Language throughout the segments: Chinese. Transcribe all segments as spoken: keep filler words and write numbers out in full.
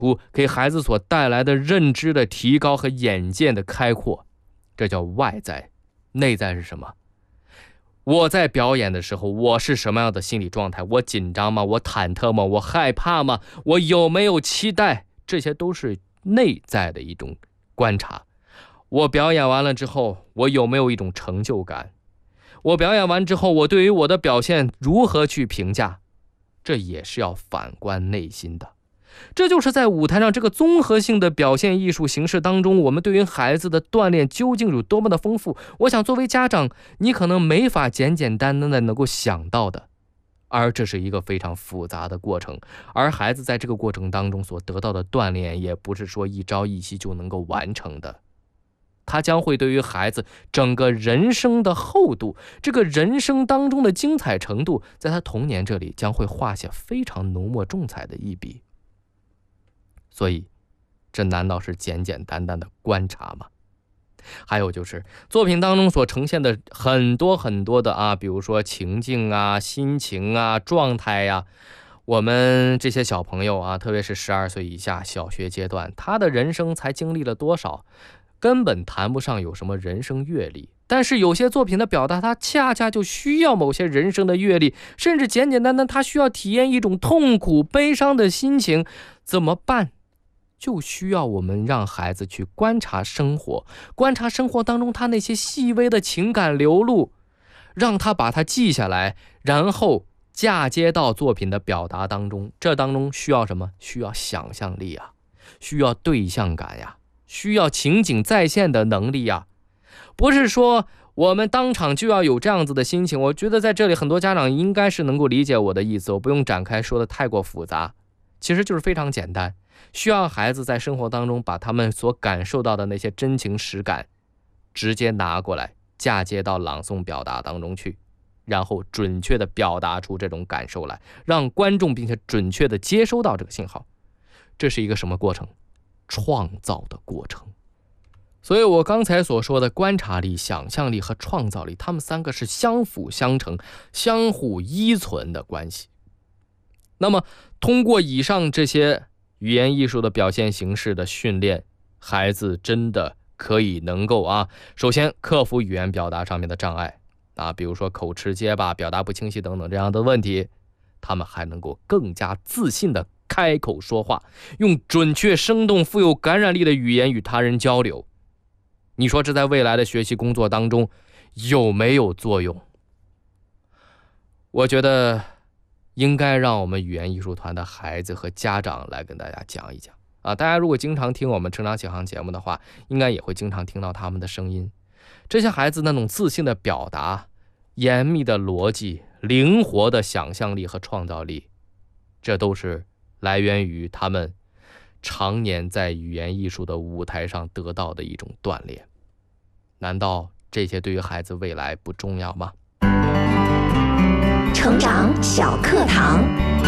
给孩子所带来的认知的提高和眼界的开阔，这叫外在。内在是什么？我在表演的时候，我是什么样的心理状态？我紧张吗？我忐忑吗？我害怕吗？我有没有期待？这些都是内在的一种观察。我表演完了之后，我有没有一种成就感？我表演完之后，我对于我的表现如何去评价？这也是要反观内心的。这就是在舞台上这个综合性的表现艺术形式当中，我们对于孩子的锻炼究竟有多么的丰富。我想作为家长，你可能没法简简单单的能够想到的，而这是一个非常复杂的过程，而孩子在这个过程当中所得到的锻炼，也不是说一朝一夕就能够完成的。它将会对于孩子整个人生的厚度，这个人生当中的精彩程度，在他童年这里将会画下非常浓墨重彩的一笔。所以这难道是简简单单的观察吗？还有就是作品当中所呈现的很多很多的啊，比如说情境啊、心情啊、状态呀、啊，我们这些小朋友啊，特别是十二岁以下小学阶段，他的人生才经历了多少，根本谈不上有什么人生阅历。但是有些作品的表达，它恰恰就需要某些人生的阅历，甚至简简单单他需要体验一种痛苦悲伤的心情，怎么办？就需要我们让孩子去观察生活，观察生活当中他那些细微的情感流露，让他把它记下来，然后嫁接到作品的表达当中。这当中需要什么？需要想象力啊，需要对象感呀，需要情景再现的能力呀。不是说我们当场就要有这样子的心情。我觉得在这里很多家长应该是能够理解我的意思，我不用展开说的太过复杂，其实就是非常简单，需要孩子在生活当中把他们所感受到的那些真情实感直接拿过来，嫁接到朗诵表达当中去，然后准确的表达出这种感受来，让观众并且准确的接收到这个信号。这是一个什么过程？创造的过程。所以我刚才所说的观察力、想象力和创造力，他们三个是相辅相成、相互依存的关系。那么通过以上这些语言艺术的表现形式的训练，孩子真的可以能够啊，首先克服语言表达上面的障碍啊，比如说口吃结巴、表达不清晰等等这样的问题，他们还能够更加自信的开口说话，用准确、生动、富有感染力的语言与他人交流。你说这在未来的学习工作当中有没有作用？我觉得应该让我们语言艺术团的孩子和家长来跟大家讲一讲啊！大家如果经常听我们成长启航节目的话，应该也会经常听到他们的声音。这些孩子那种自信的表达、严密的逻辑、灵活的想象力和创造力，这都是来源于他们常年在语言艺术的舞台上得到的一种锻炼。难道这些对于孩子未来不重要吗？ 成长小课堂，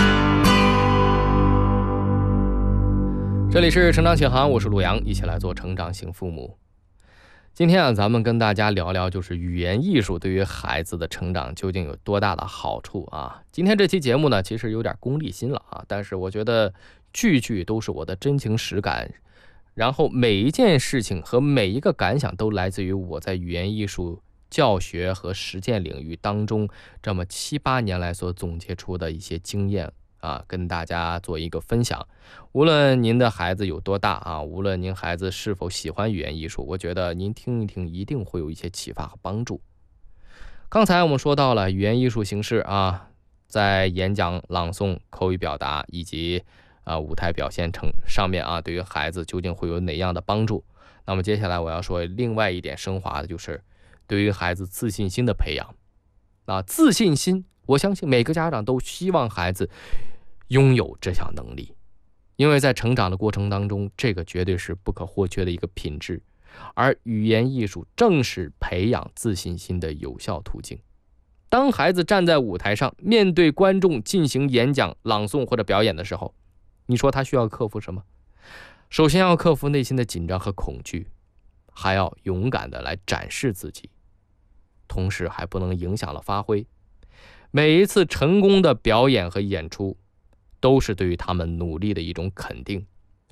这里是成长启航，我是陆阳，一起来做成长型父母。今天啊，咱们跟大家聊聊，就是语言艺术对于孩子的成长究竟有多大的好处啊？今天这期节目呢，其实有点功利心了啊，但是我觉得句句都是我的真情实感，然后每一件事情和每一个感想都来自于我在语言艺术教学和实践领域当中这么七八年来所总结出的一些经验啊，跟大家做一个分享。无论您的孩子有多大啊，无论您孩子是否喜欢语言艺术，我觉得您听一听一定会有一些启发和帮助。刚才我们说到了语言艺术形式啊，在演讲、朗诵、口语表达以及啊舞台表现成上面啊，对于孩子究竟会有哪样的帮助？那么接下来我要说另外一点升华的，就是对于孩子自信心的培养。啊，自信心，我相信每个家长都希望孩子拥有这项能力，因为在成长的过程当中，这个绝对是不可或缺的一个品质，而语言艺术正是培养自信心的有效途径。当孩子站在舞台上面对观众进行演讲、朗诵或者表演的时候，你说他需要克服什么？首先要克服内心的紧张和恐惧，还要勇敢的来展示自己，同时还不能影响了发挥。每一次成功的表演和演出都是对于他们努力的一种肯定。